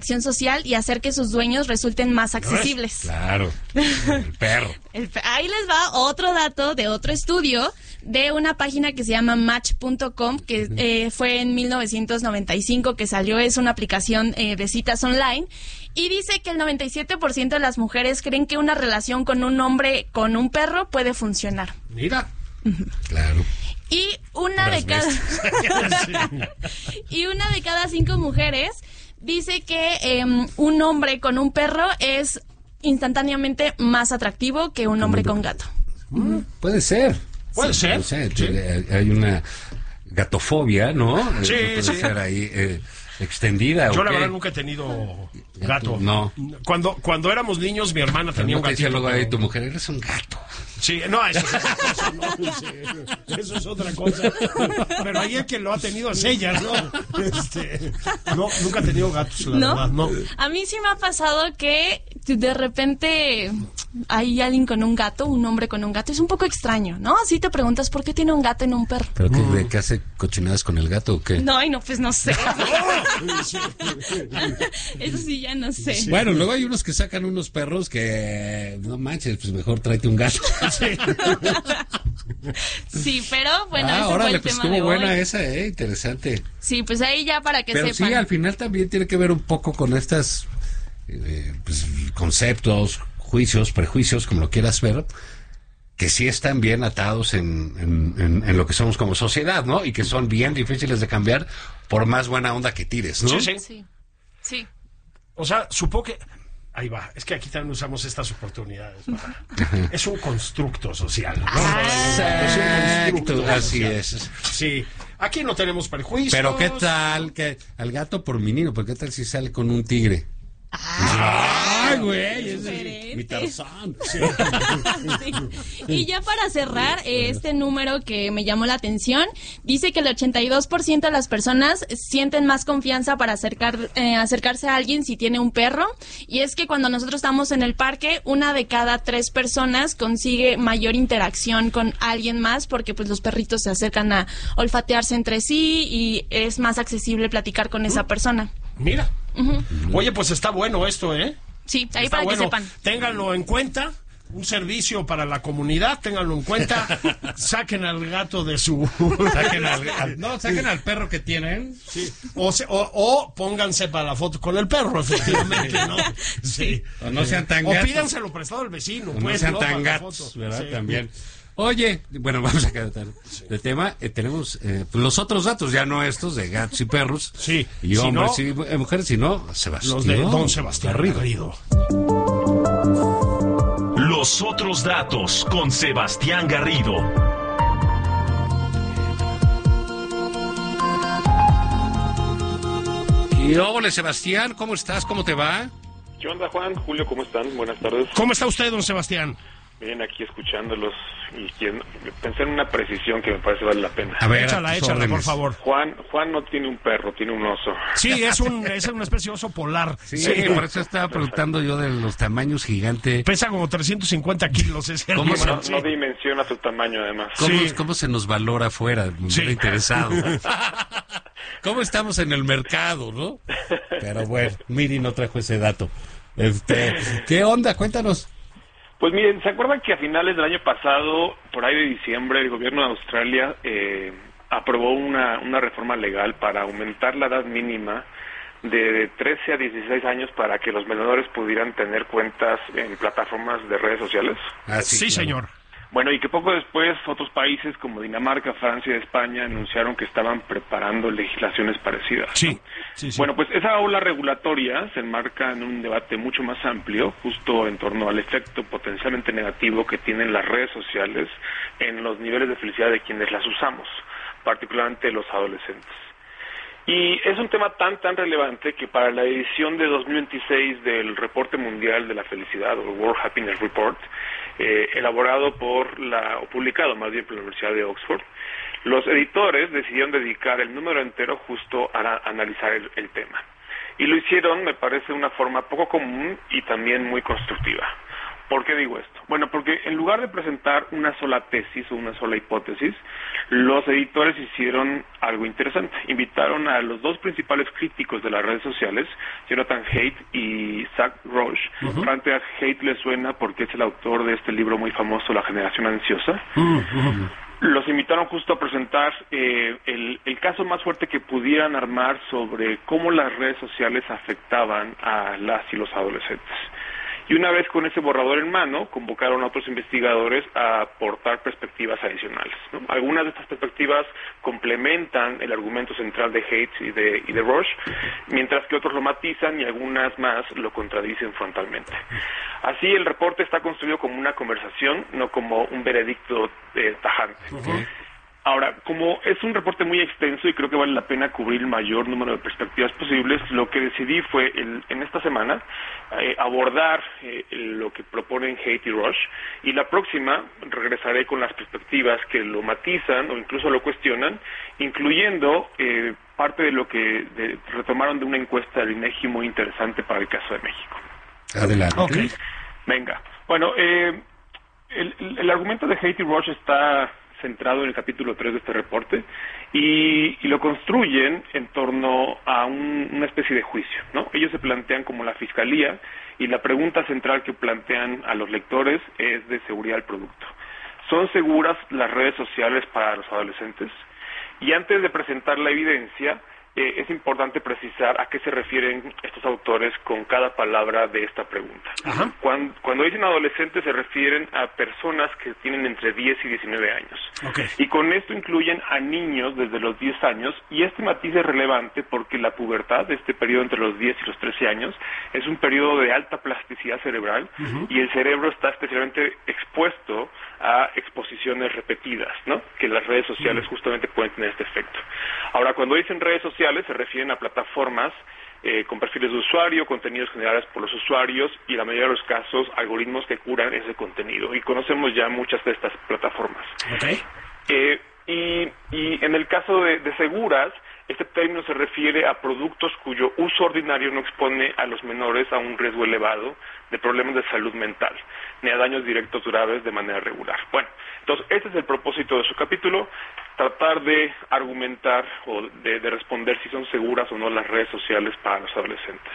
acción social y hacer que sus dueños resulten más accesibles. Claro, el perro. Ahí les va otro dato de otro estudio de una página que se llama Match.com, que fue en 1995 que salió, es una aplicación de citas online, y dice que el 97% de las mujeres creen que una relación con un hombre con un perro puede funcionar. Mira, claro. Y una de cada 5 mujeres dice que un hombre con un perro es instantáneamente más atractivo que un hombre con gato. Puede ser. Puede ser. Sí. Hay una gatofobia, ¿no? Sí, puede ser ahí extendida. Yo la verdad nunca he tenido gato. No. Cuando éramos niños, mi hermana tenía un gatito. Luego ahí tu mujer, eres un gato. Sí, no, eso es otra cosa, no, sí, eso es otra cosa. Pero ahí el que lo ha tenido es ella, ¿no? No, nunca he tenido gatos, la verdad, no. A mí sí me ha pasado que de repente hay alguien con un gato, un hombre con un gato, es un poco extraño, ¿no? Así te preguntas por qué tiene un gato en un perro. ¿Pero qué hace cochinadas con el gato o qué? No, pues no sé. Eso sí, ya no sé. Bueno, luego hay unos que sacan unos perros que, no manches, pues mejor tráete un gato. Sí, pero bueno, ese fue órale, el pues tema estuvo de buena hoy. esa, interesante. Sí, pues ahí ya para que pero sepan. Sí, al final también tiene que ver un poco con estas pues, conceptos, juicios, prejuicios, como lo quieras ver, que sí están bien atados en lo que somos como sociedad, ¿no? Y que son bien difíciles de cambiar por más buena onda que tires, ¿no? Sí. O sea, supongo que... Ahí va, es que aquí también usamos estas oportunidades. Es un constructo social, ¿no? Es un constructo, así es. Sí, aquí no tenemos prejuicios. Pero ¿qué tal que al gato por menino? ¿Por qué tal si sale con un tigre? ¡Ay, güey! Es mi Tarzán. Sí. Y ya para cerrar, este número que me llamó la atención, dice que el 82% de las personas sienten más confianza para acercarse a alguien si tiene un perro. Y es que cuando nosotros estamos en el parque, 1 de cada 3 personas consigue mayor interacción con alguien más, porque pues los perritos se acercan a olfatearse entre sí y es más accesible platicar con esa persona. Mira. Oye, pues está bueno esto, ¿eh? Sí, ahí está para bueno. que sepan. Ténganlo en cuenta. Un servicio para la comunidad, ténganlo en cuenta. Saquen al gato de su... Saquen al perro que tienen. Sí. O pónganse para la foto con el perro, efectivamente, ¿no? Sí. O no sean tan gatos. O pídanselo prestado al vecino. No sean tan gatos, ¿verdad? Sí. También. Oye, bueno, vamos a quedar de tema. Tenemos los otros datos, ya no estos de gatos y perros. Sí. Y hombres y mujeres, sino Sebastián. Los de Don Sebastián Garrido. Los otros datos con Sebastián Garrido. Y hola, Sebastián, ¿cómo estás? ¿Cómo te va? ¿Qué onda, Juan? Julio, ¿cómo están? Buenas tardes. ¿Cómo está usted, don Sebastián? Bien, aquí escuchándolos y pensé en una precisión que me parece vale la pena. A ver, échala, por favor. Juan no tiene un perro, tiene un oso. Sí, es una especie de oso polar. Sí, por eso estaba preguntando yo de los tamaños gigantes. Pesa como 350 kilos ese ¿Cómo no dimensiona su tamaño, además. ¿Cómo se nos valora afuera? Me hubiera interesado. ¿Cómo estamos en el mercado, no? Pero bueno, Miri no trajo ese dato. ¿Qué onda? Cuéntanos. Pues miren, ¿se acuerdan que a finales del año pasado, por ahí de diciembre, el gobierno de Australia aprobó una reforma legal para aumentar la edad mínima de 13 a 16 años para que los menores pudieran tener cuentas en plataformas de redes sociales? Sí, claro. Señor. Bueno, y que poco después otros países como Dinamarca, Francia y España anunciaron que estaban preparando legislaciones parecidas. Sí. Bueno, pues esa ola regulatoria se enmarca en un debate mucho más amplio, justo en torno al efecto potencialmente negativo que tienen las redes sociales en los niveles de felicidad de quienes las usamos, particularmente los adolescentes. Y es un tema tan relevante que para la edición de 2026 del Reporte Mundial de la Felicidad, o World Happiness Report, elaborado o publicado más bien por la Universidad de Oxford, los editores decidieron dedicar el número entero justo a analizar el tema. Y lo hicieron, me parece, de una forma poco común y también muy constructiva. ¿Por qué digo esto? Bueno, porque en lugar de presentar una sola tesis o una sola hipótesis, los editores hicieron algo interesante. Invitaron a los dos principales críticos de las redes sociales, Jonathan Haidt y Zach Roche. Probablemente a Haidt le suena porque es el autor de este libro muy famoso, La generación ansiosa. Los invitaron justo a presentar el caso más fuerte que pudieran armar sobre cómo las redes sociales afectaban a las y los adolescentes. Y una vez con ese borrador en mano, convocaron a otros investigadores a aportar perspectivas adicionales, ¿no? Algunas de estas perspectivas complementan el argumento central de Haidt y de Roche, mientras que otros lo matizan y algunas más lo contradicen frontalmente. Así, el reporte está construido como una conversación, no como un veredicto tajante. Ahora, como es un reporte muy extenso y creo que vale la pena cubrir el mayor número de perspectivas posibles, lo que decidí fue en esta semana abordar lo que proponen Haidt y Roche, y la próxima regresaré con las perspectivas que lo matizan o incluso lo cuestionan, incluyendo parte de lo que retomaron de una encuesta del INEGI muy interesante para el caso de México. Adelante. Okay. Venga. Bueno, el argumento de Haidt y Roche está centrado en el capítulo 3 de este reporte y lo construyen en torno a una especie de juicio, ¿no? Ellos se plantean como la fiscalía y la pregunta central que plantean a los lectores es de seguridad del producto. ¿Son seguras las redes sociales para los adolescentes? Y antes de presentar la evidencia, es importante precisar a qué se refieren estos autores con cada palabra de esta pregunta. Cuando dicen adolescentes se refieren a personas que tienen entre 10 y 19 años. Y con esto incluyen a niños desde los 10 años, y este matiz es relevante porque la pubertad, este periodo entre los 10 y los 13 años, es un periodo de alta plasticidad cerebral y el cerebro está especialmente expuesto a exposiciones repetidas, ¿no? Que las redes sociales justamente pueden tener este efecto. Ahora, cuando dicen redes sociales se refieren a plataformas con perfiles de usuario, contenidos generados por los usuarios y, en la mayoría de los casos, algoritmos que curan ese contenido. Y conocemos ya muchas de estas plataformas. Y en el caso de seguras, este término se refiere a productos cuyo uso ordinario no expone a los menores a un riesgo elevado de problemas de salud mental, ni a daños directos durables de manera regular. Bueno, entonces este es el propósito de su capítulo, tratar de argumentar o de responder si son seguras o no las redes sociales para los adolescentes.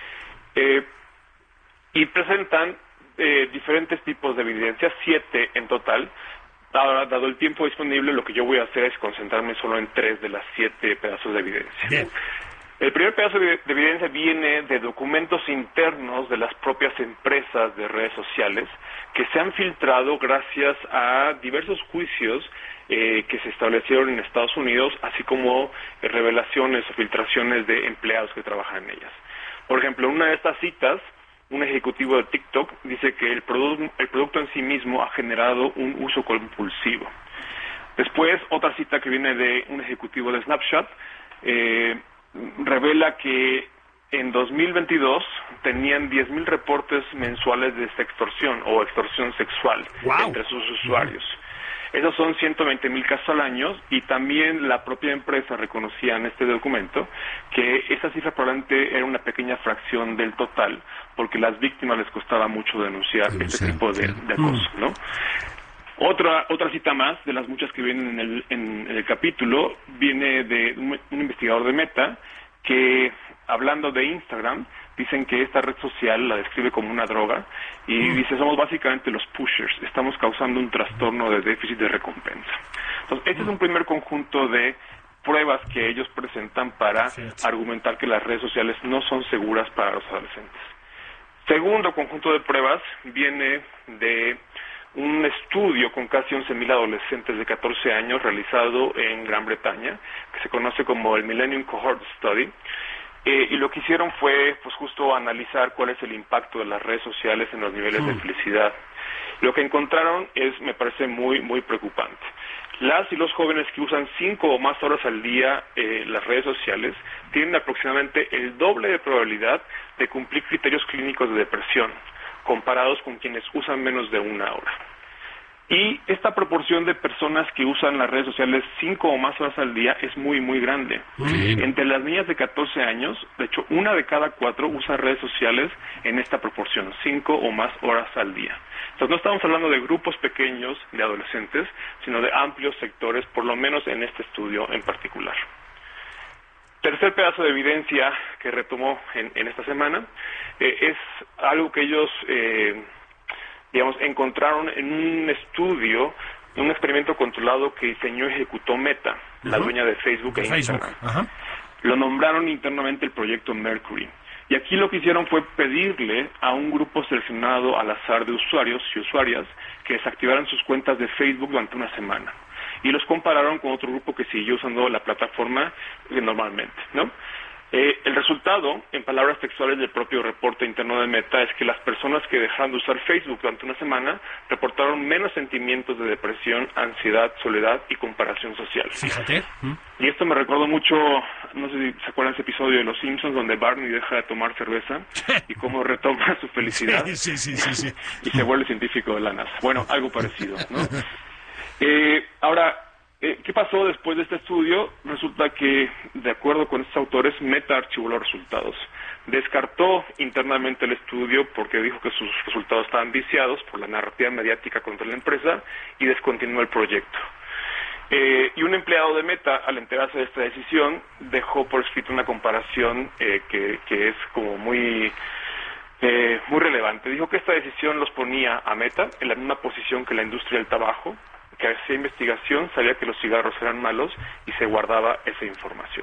Y presentan diferentes tipos de evidencia, 7 en total. Ahora, dado el tiempo disponible, lo que yo voy a hacer es concentrarme solo en 3 de las 7 pedazos de evidencia. Bien. El primer pedazo de evidencia viene de documentos internos de las propias empresas de redes sociales que se han filtrado gracias a diversos juicios que se establecieron en Estados Unidos, así como revelaciones o filtraciones de empleados que trabajan en ellas. Por ejemplo, en una de estas citas, un ejecutivo de TikTok dice que el producto en sí mismo ha generado un uso compulsivo. Después, otra cita que viene de un ejecutivo de Snapchat revela que en 2022 tenían 10,000 reportes mensuales de sextorsión o extorsión sexual entre sus usuarios. Esos son 120,000 casos al año, y también la propia empresa reconocía en este documento que esa cifra probablemente era una pequeña fracción del total, porque a las víctimas les costaba mucho denunciar este tipo de acoso, ¿no? Otra cita más, de las muchas que vienen en el capítulo, viene de un investigador de Meta que, hablando de Instagram, dicen que esta red social la describe como una droga y dice, somos básicamente los pushers, estamos causando un trastorno de déficit de recompensa. Entonces, este es un primer conjunto de pruebas que ellos presentan para argumentar que las redes sociales no son seguras para los adolescentes. Segundo conjunto de pruebas viene de un estudio con casi 11,000 adolescentes de 14 años realizado en Gran Bretaña, que se conoce como el Millennium Cohort Study. Y lo que hicieron fue, pues, justo analizar cuál es el impacto de las redes sociales en los niveles de felicidad. Lo que encontraron me parece muy, muy preocupante. Las y los jóvenes que usan 5 o más horas al día las redes sociales tienen aproximadamente el doble de probabilidad de cumplir criterios clínicos de depresión, comparados con quienes usan menos de 1 hora. Y esta proporción de personas que usan las redes sociales 5 o más horas al día es muy, muy grande. Sí. Entre las niñas de 14 años, de hecho, 1 de cada 4 usa redes sociales en esta proporción, 5 o más horas al día. Entonces, no estamos hablando de grupos pequeños de adolescentes, sino de amplios sectores, por lo menos en este estudio en particular. Tercer pedazo de evidencia que retomó en esta semana es algo que ellos... encontraron en un estudio, un experimento controlado que diseñó y ejecutó Meta, la dueña de Facebook e Instagram. Lo nombraron internamente el proyecto Mercury. Y aquí lo que hicieron fue pedirle a un grupo seleccionado al azar de usuarios y usuarias que desactivaran sus cuentas de Facebook durante una semana. Y los compararon con otro grupo que siguió usando la plataforma normalmente, ¿no? El resultado, en palabras textuales del propio reporte interno de Meta, es que las personas que dejaron de usar Facebook durante una semana reportaron menos sentimientos de depresión, ansiedad, soledad y comparación social. Fíjate. Y esto me recordó mucho, no sé si se acuerdan ese episodio de Los Simpsons donde Barney deja de tomar cerveza y cómo retoma su felicidad Sí. y se vuelve científico de la NASA. Bueno, algo parecido, ¿no? Ahora, ¿qué pasó después de este estudio? Resulta que, de acuerdo con estos autores, Meta archivó los resultados. Descartó internamente el estudio porque dijo que sus resultados estaban viciados por la narrativa mediática contra la empresa y descontinuó el proyecto. Y un empleado de Meta, al enterarse de esta decisión, dejó por escrito una comparación que es como muy relevante. Dijo que esta decisión los ponía a Meta en la misma posición que la industria del tabaco, que hacía investigación, sabía que los cigarros eran malos y se guardaba esa información.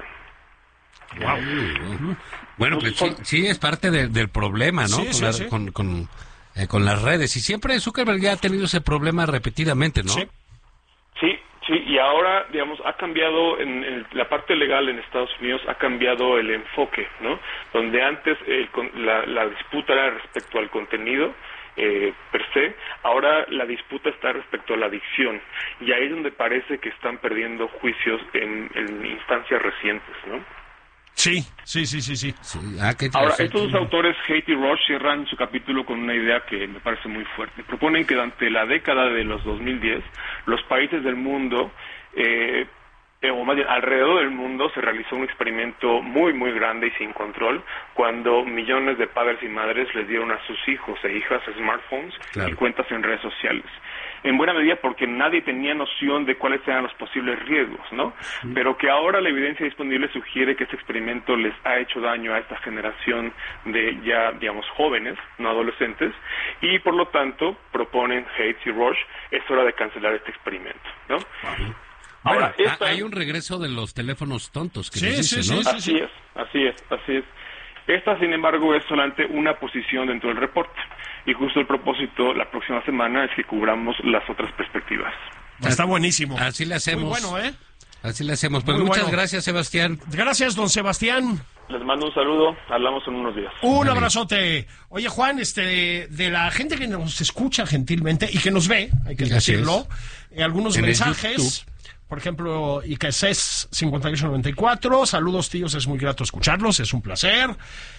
Wow. Bueno, pues sí es parte del problema, ¿no? Sí. Con las redes. Y siempre Zuckerberg ya ha tenido ese problema repetidamente, ¿no? Sí, y ahora, digamos, ha cambiado en la parte legal en Estados Unidos, ha cambiado el enfoque, ¿no? Donde antes la disputa era respecto al contenido, per se, ahora la disputa está respecto a la adicción, y ahí es donde parece que están perdiendo juicios en instancias recientes, ¿no? Sí. Ahora, estos dos autores, Haidt y Roche, cierran su capítulo con una idea que me parece muy fuerte. Proponen que durante la década de los 2010, los países del mundo, o más bien alrededor del mundo, se realizó un experimento muy, muy grande y sin control, cuando millones de padres y madres les dieron a sus hijos e hijas smartphones y cuentas en redes sociales. En buena medida porque nadie tenía noción de cuáles eran los posibles riesgos, ¿no? Pero que ahora la evidencia disponible sugiere que este experimento les ha hecho daño a esta generación de ya, digamos, jóvenes, no adolescentes, y por lo tanto proponen Haidt y Roche, es hora de cancelar este experimento, ¿no? Ahora, hay un regreso de los teléfonos tontos que nos dicen, ¿no? Así es. Esta, sin embargo, es solamente una posición dentro del reporte. Y justo el propósito la próxima semana es que cubramos las otras perspectivas. Está buenísimo. Así le hacemos. Muy bueno, ¿eh? Así le hacemos. Pues muchas gracias, Sebastián. Gracias, don Sebastián. Les mando un saludo. Hablamos en unos días. Un abrazote. Oye, Juan, de la gente que nos escucha gentilmente y que nos ve, hay que decirlo, algunos en mensajes. Por ejemplo, Icases 5894, saludos tíos, es muy grato escucharlos, es un placer.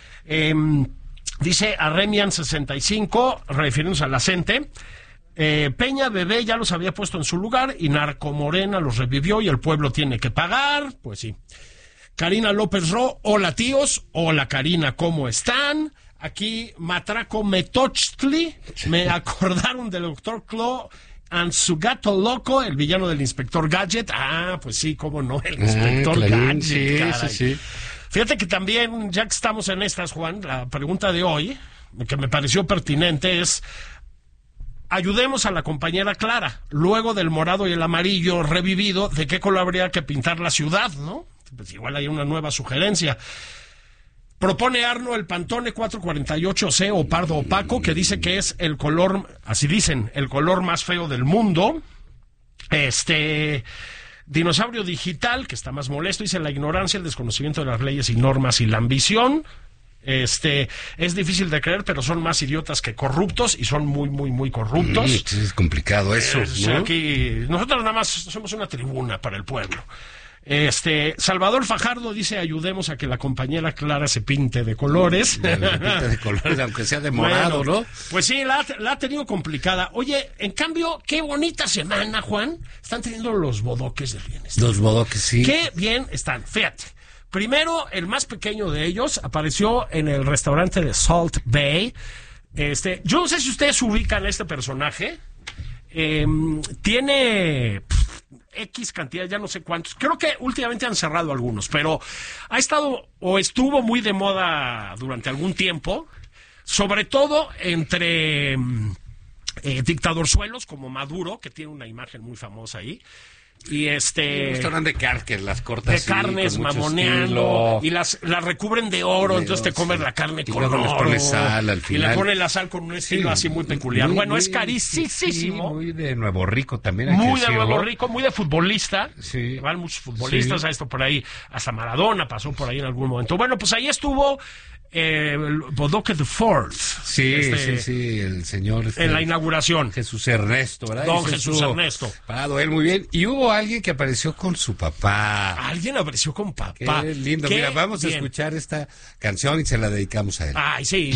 Dice Arremian 65, refiriéndose a la gente, Peña Bebé ya los había puesto en su lugar y Narcomorena los revivió y el pueblo tiene que pagar, pues sí. Karina López Ro, hola tíos, hola Karina, ¿cómo están? Aquí Matraco Metochtli, me acordaron del Dr. Claw and su gato loco, el villano del Inspector Gadget. Ah, pues sí, cómo no, el Inspector Gadget. Sí. Fíjate que también, ya que estamos en estas, Juan, la pregunta de hoy, que me pareció pertinente, es: ayudemos a la compañera Clara, luego del morado y el amarillo revivido, ¿de qué color habría que pintar la ciudad, no? Pues igual hay una nueva sugerencia. Propone Arno el Pantone 448C o pardo opaco, que dice que es el color, así dicen, el color más feo del mundo. Dinosaurio digital, que está más molesto, dice la ignorancia, el desconocimiento de las leyes y normas y la ambición. Es difícil de creer, pero son más idiotas que corruptos y son muy, muy, muy corruptos. Es complicado eso, ¿no? Aquí, nosotros nada más somos una tribuna para el pueblo. Salvador Fajardo dice, ayudemos a que la compañera Clara se pinte de colores. De colores, aunque sea de morado, bueno, ¿no? Pues sí, la ha tenido complicada. Oye, en cambio, qué bonita semana, Juan. Están teniendo los bodoques del bienestar. Los bodoques, sí. Qué bien están, fíjate. Primero, el más pequeño de ellos apareció en el restaurante de Salt Bay. Yo no sé si ustedes ubican a este personaje. Tiene X cantidad, ya no sé cuántos. Creo que últimamente han cerrado algunos, pero ha estado o estuvo muy de moda durante algún tiempo, sobre todo entre dictadorzuelos como Maduro, que tiene una imagen muy famosa ahí. Y Un restaurante de carnes, las cortas de carnes mamoneando y las recubren de oro, entonces te comes la carne y con luego oro les pone sal al final. y le ponen la sal con un estilo así muy peculiar. Es carísimo. Muy de Nuevo Rico también. Muy de Nuevo Rico, muy de futbolista. Sí. Van muchos futbolistas a esto por ahí. Hasta Maradona pasó por ahí en algún momento. Bueno, pues ahí estuvo el Bodoque de Ford. Sí, el señor. En la inauguración. Jesús Ernesto, ¿verdad? Don Jesús Ernesto. Parado él muy bien. Y hubo alguien que apareció con su papá. Alguien apareció con papá. Qué lindo. Mira, vamos a escuchar esta canción y se la dedicamos a él. Ay, sí.